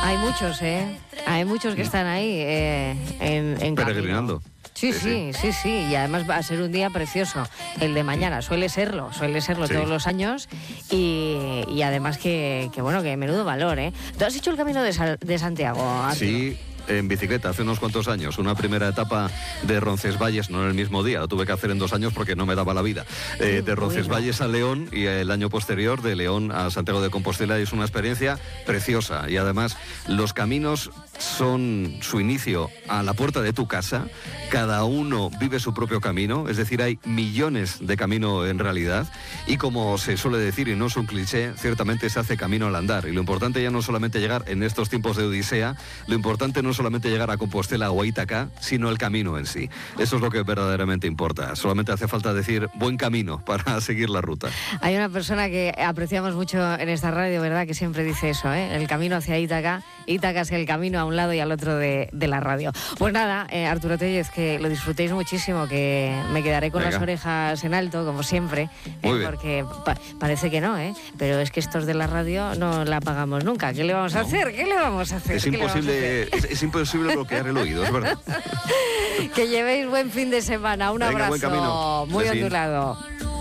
Hay muchos, Hay muchos que están ahí en peregrinando. Sí, y además va a ser un día precioso el de mañana, suele serlo sí. Todos los años y además que bueno, que menudo valor, ¿Tú has hecho el camino de Santiago, Arturo? Sí, en bicicleta hace unos cuantos años, una primera etapa de Roncesvalles, no en el mismo día, lo tuve que hacer en 2 años porque no me daba la vida, de Roncesvalles a León y el año posterior de León a Santiago de Compostela. Es una experiencia preciosa y además los caminos son su inicio a la puerta de tu casa, cada uno vive su propio camino, es decir, hay millones de caminos en realidad y como se suele decir, y no es un cliché, ciertamente se hace camino al andar y lo importante ya no solamente llegar en estos tiempos de odisea, lo importante no es solamente llegar a Compostela o a Ítaca, sino el camino en sí. Eso es lo que verdaderamente importa, solamente hace falta decir buen camino para seguir la ruta. Hay una persona que apreciamos mucho en esta radio, ¿verdad?, que siempre dice eso, el camino hacia Ítaca es el camino a un lado y al otro de la radio. Pues nada, Arturo Tellez, que lo disfrutéis muchísimo, que me quedaré con las orejas en alto, como siempre, porque parece que no, pero es que estos de la radio no la apagamos nunca. ¿Qué le vamos a hacer? Es imposible bloquear el oído, es verdad. Que llevéis buen fin de semana. Un abrazo buen camino. muy ondulado.